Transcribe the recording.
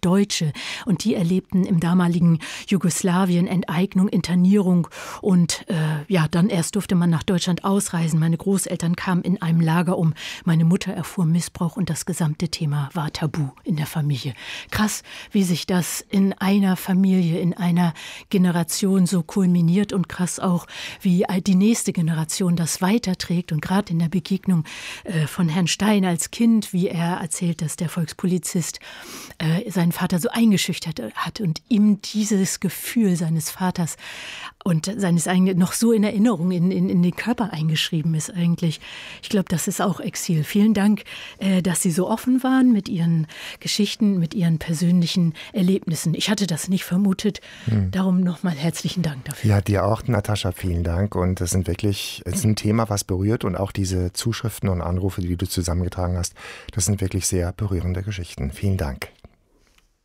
Deutsche. Und die erlebten im damaligen Jugoslawien Enteignung, Internierung. Und dann erst durfte man nach Deutschland ausreisen. Meine Großeltern kamen in einem Lager um. Meine Mutter erfuhr Missbrauch und das gesamte Thema war tabu in der Familie. Krass, wie sich das in einer Familie, in einer Generation so kulminiert und krass auch, wie die nächste Generation das weiterträgt. Und gerade in der Begegnung von Herrn Stein als Kind, wie er erzählt, dass der Volkspolizist seinen Vater so eingeschüchtert hat und ihm dieses Gefühl seines Vaters und seines eigenen noch so in Erinnerung in den Körper eingeschrieben ist eigentlich. Ich glaube, das ist auch Exil. Vielen Dank, dass Sie so offen waren mit Ihren Geschichten, mit Ihren persönlichen Erlebnissen. Ich hatte das nicht vermutet. Darum nochmal herzlichen Dank dafür. Ja, dir auch, Natascha, vielen Dank. Und es ist ein Thema, was berührt. Und auch diese Zuschriften und Anrufe, die du zusammengetragen hast, das sind wirklich sehr berührende Geschichten. Vielen Dank.